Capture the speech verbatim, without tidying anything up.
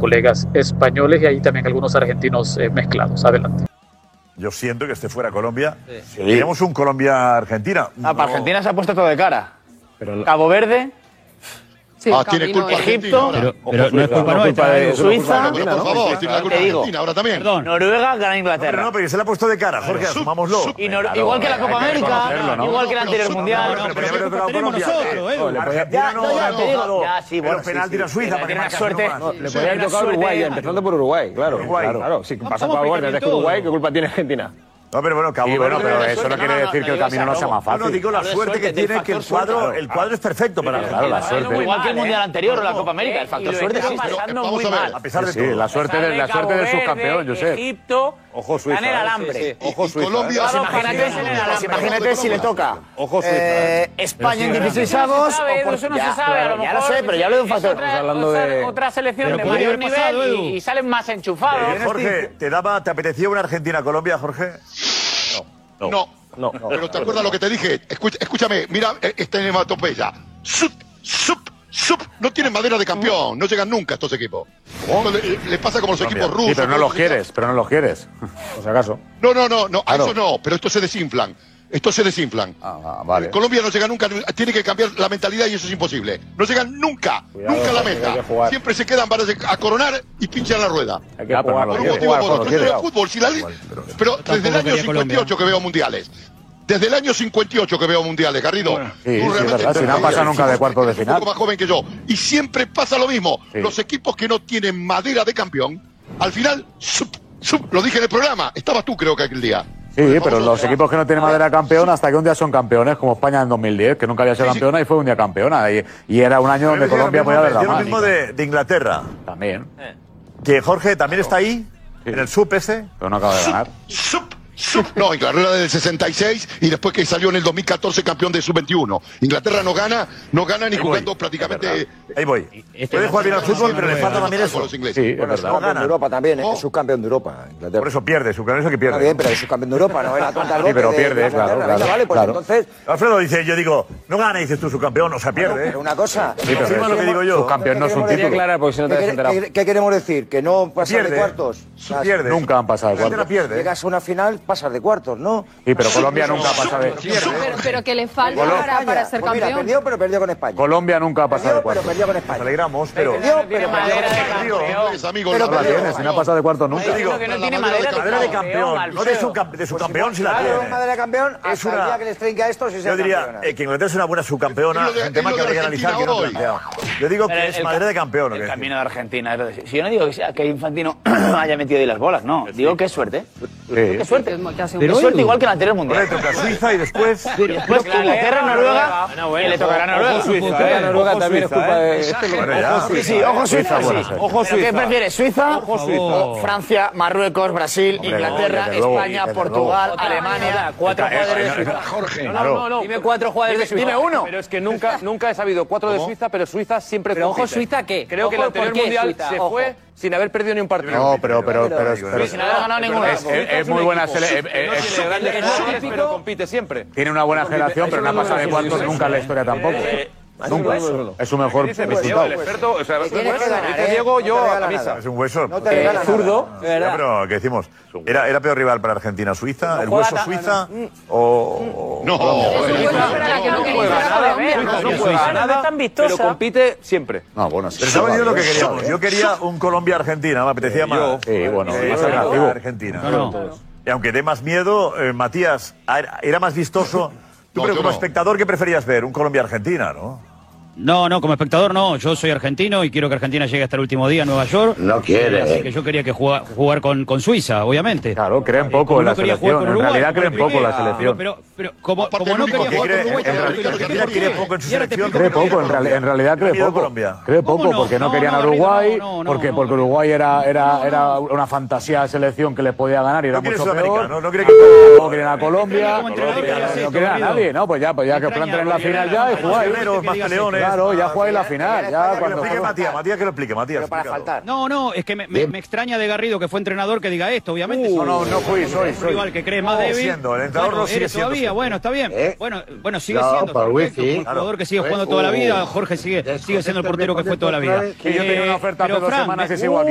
colegas españoles y ahí también algunos argentinos eh, mezclados. Adelante. Yo siento que este fuera Colombia. Sí. Tenemos un Colombia-Argentina. Ah, para Argentina se ha puesto todo de cara. Pero Cabo Verde. Sí, ah, tiene culpa Egipto, pero, pero no es culpa nuestra, de Suiza, pero por favor, tiene la culpa Argentina ahora también. Perdón. Noruega gana Inglaterra. No, no, pero se le ha puesto de cara, Jorge, asumámoslo. Y Nor igual que la Copa América, ¿no? igual que el anterior mundial. No, pero ya lo tenemos nosotros, Edu. Argentina no ya, ha ya te digo. tocado Ya, sí, bueno, el penalti sí, a sí. Suiza para que Tiene una marcase suerte. uno más. Le podría haber tocado a Uruguay, empezando por Uruguay, claro. Uruguay. Claro, claro. Si pasa Vamos Cabo a Verde antes que todo. Uruguay, ¿qué culpa tiene Argentina? No, pero bueno, Cabo Sí, bueno, Verde- pero eso no quiere decir que el camino no sea más No, no, fácil. digo la Hablo de suerte que suerte, del tiene, que el factor cuadro, suerte. el cuadro es perfecto para Claro, Argentina. la suerte. Igual que el mundial anterior o la Ojo, Copa América, el factor y lo suerte están existe. Pero, pasando vamos muy a ver. mal. A pesar de Sí, todo. la suerte, de, la suerte del subcampeón, Josep. Egipto, Ojo Suiza. están en el ¿eh? alambre. Sí, sí. Y- Ojo y Suiza. Colombia- ¿eh? Claro, Imagínate, imagínate en el alambre. imagínate si le toca. Ojo Suiza. Eh, España en dieciseisavos. Eso no se sabe, o por- eso no ya, se sabe, a lo Ya lo mejor sé, pero ya hablo de un es factor. otra- Estamos hablando otra- de- otra selección Pero de podría mayor haber pasado, nivel Edu. y, y salen más enchufados. Jorge, ¿te daba, te apetecía una Argentina-Colombia, Jorge? No, No. pero te acuerdas lo que te dije. Escucha- escúchame, mira eh, esta hematopea. Sup, sup, sup. No tienen madera de campeón, no llegan nunca estos equipos. Le, le pasa como los equipos rusos. Sí, pero no los quieres, pero no los quieres. Por si acaso. No, no, no, no, a Claro. eso no, pero estos se desinflan. Estos se desinflan. Ah, ah, vale. Colombia no llega nunca, tiene que cambiar la mentalidad y eso es imposible. No llegan nunca, Cuidado, nunca a la Jorge, meta. hay que jugar. Siempre se quedan para a coronar y pinchan la rueda. Hay que Ah, pero jugar. no Por lo un hay que quiere. motivo jugar, o por otro. Jorge. Esto no es fútbol. Si la li- pero desde el año quería cincuenta y Colombia. ocho que veo mundiales. Desde el año cincuenta y ocho que veo mundiales, Garrido. Sí, Tú sí, es realmente verdad, si no han eres pasado nunca de cuartos de un final. poco más joven que yo. Y siempre pasa lo mismo. Sí. Los equipos que no tienen madera de campeón, al final, sup, sup, lo dije en el programa, estabas tú creo que aquel día. Sí, pero los equipos que no tienen madera campeón hasta que un día son campeones, como España en dos mil diez, que nunca había sido Sí, sí. campeona y fue un día campeona. Y, y era un año donde Decía lo Colombia mismo- podía haber decía dado lo mismo más. de, de Inglaterra. También, Que Jorge también está ahí, en el sub ese. pero no acaba de ganar. Sup, sup. No, Inglaterra del sesenta y seis y después que salió en el dos mil catorce campeón de sub veintiuno. Inglaterra no gana, no gana ni Ahí voy, jugando es prácticamente. Ahí voy. Este Puede jugar bien al fútbol, pero le falta también con eso. los ingleses. Sí, es Bueno, es verdad. subcampeón de Europa también, Oh. es subcampeón de Europa. Inglaterra. Por eso pierde, su canal es el que Está bien, pierde. pero es subcampeón de Europa, no es la tonta Sí, pero pierde, claro, claro, Vale, pues claro. entonces, Alfredo dice, yo digo, no gana, dices tú, su campeón, o sea, pierde. pero una cosa. Sí, pero Confirma lo que digo yo. subcampeón no es un ¿Qué queremos título. decir? porque si no te ¿Qué, has quere- enterado. qué- qué queremos decir? ¿Que no pasar Pierde. de cuartos? Su pierde. Nunca han pasado de Inglaterra cuartos. pierde. Llegas a una final, pasas de cuartos, ¿no? Sí, pero Colombia nunca ha pasado de... Pero, pero que le falta Colo- para, para ser Pues mira, campeón. perdió, pero perdió con España. Colombia nunca ha pasado de Perdió, pero cuartos. perdió con Nos España. alegramos, pero... Perdió, pero Tiene perdió. madera de Amigos, campeón. amigos, Pero la La madera- tiene, si no ha pasado de cuartos nunca. Te digo, Digo que no la tiene madera de madera de madera de campeón, campeón, no de su, cam- de su campeón si la Claro, tiene. madera de campeón, hasta Es el una- día que les trinca a estos y Yo sean diría campeonas. eh, que Inglaterra es una buena subcampeona, Es lo de- es un tema es que lo de habría que analizar que no he Argentina planteado. Yo digo Pero que el es ca- madera de campeón. ¿o El qué? camino de Argentina. es decir, Si yo no digo que, sea, que Infantino haya metido ahí las bolas, no. Digo que es suerte. Digo que es suerte. Que ha sido Pero un- es suerte igual que en el anterior Ahora mundial. le toca a Suiza y después... Y después Inglaterra, Noruega, y le tocará a Noruega. Suiza, ¿eh? Noruega también es culpa de... Bueno, ya. Sí, sí, ojo Suiza, Suiza, sí. bueno, Ojo Suiza. ¿Qué prefieres, Suiza? Ojo Suiza. O Francia, Marruecos, Brasil, Hombre, Inglaterra, no, desde luego, España, desde Portugal, luego. Alemania. Cuatro Eh, eh, jugadores de eh, Suiza. Jorge. Claro. no. Dime cuatro jugadores de Suiza. Dime uno. Pero es que nunca, nunca he sabido cuatro de Suiza, pero Suiza siempre Pero ojo, compite. ¿Suiza qué? Creo que el Ojo, anterior ¿por qué mundial Suiza? se Ojo. fue sin haber perdido ni un partido. No, pero, pero, pero, pero, Sin haber ganado ninguna. es, es- es muy buena selección. No tiene grandes jugadores, pero compite siempre. Tiene una buena generación, pero no ha pasado de cuartos nunca en la historia tampoco. Nunca. Es su mejor Dice Diego, resultado. el experto, o sea, Que tienes que ganar, dice ¿eh? Diego, No yo te a regala camisa. nada. Es un hueso. No te regala nada. Zurdo, Ya, pero, ¿qué decimos? ¿Era, ¿Era peor rival para Argentina-Suiza? ¿El juega hueso tan- Suiza? ¿O...? No, Suiza, pero la que no queréis juega era nada, Colombia. no Suiza. juega No nada, es tan pero vistosa. compite siempre. No, bueno, sí. Pero estaba yo lo que queríamos. Yo quería un Colombia-Argentina, me apetecía más. Sí, bueno, Eh, más yo atractivo. Argentina. No, no. Y aunque dé más miedo, eh, Matías, era era más vistoso. Tú, No, pero yo como no. espectador, ¿qué preferías ver? Un Colombia-Argentina, ¿no? No, no, como espectador no. Yo soy argentino y quiero que Argentina llegue hasta el último día a Nueva York. No quiere. Así que yo quería que jugar, jugar con, con Suiza, obviamente. Claro, creen poco Como en la no quería jugar selección. con En Uruguay, realidad como creen expliqué. poco en la Pero, selección. pero, pero como, Aparte, como no el único quería que jugar con cree- Uruguay, en tampoco realidad quería Argentina jugar con quiere Uruguay. poco en su Y ahora te selección. explico Cree por qué. poco, en, reali- en realidad cree Miedo a poco. Colombia. Cree ¿Cómo poco no? porque no No, querían no, a Garrido, Uruguay, no, no, porque, no. porque Uruguay era, era, era una fantasía de selección que le podía ganar y era No quiere mucho Sudamérica, peor. no, no quiere que... No quieren a Colombia, Como entrenador, no ¿qué haces, quieren a Garrido? nadie, ¿no? Pues ya, pues ya que os Extraña, planteen en la porque final era ya y más jugáis. peleones, más peleones. Claro, ya jugáis la final, ya Que lo cuando... explique Matías, Matías que lo explique, Matías. Pero para explícalo. faltar. No, no, es que me, me, me extraña de Garrido, que fue entrenador, que diga esto, obviamente. No, no, no fui, soy, Es un soy. rival que cree más Sigue débil. siendo, el entrenador Bueno, no sigue eres siendo todavía, siempre. bueno, está bien. ¿Eh? Bueno, bueno, sigue No, siendo. para perfecto, Wifi. un jugador que sigue Claro. jugando toda la vida. Uh. Jorge sigue, sigue siendo el Desconecta, portero que fue toda la vida. desconecta, Y yo tenía una oferta hace pero, dos Fran, semanas y me- sigo aquí.